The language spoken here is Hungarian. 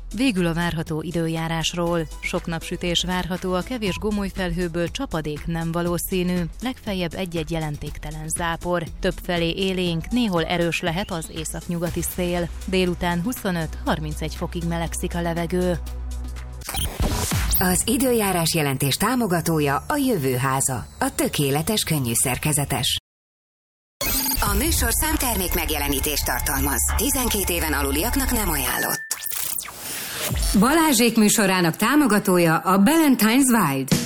Végül a várható időjárásról. Sok napsütés várható, a kevés gomolyfelhőből csapadék nem valószínű, legfeljebb egy-egy jelentéktelen zápor. Többfelé élénk, néhol erős lehet az északnyugati szél. Délután 25-31 fokig melegszik a levegő. Az időjárás jelentés támogatója a Jövőháza, a tökéletes könnyű szerkezetes. A műsor számtermék megjelenítést tartalmaz. 12 éven aluliaknak nem ajánlott. Balázsék műsorának támogatója a Ballantine's Wild.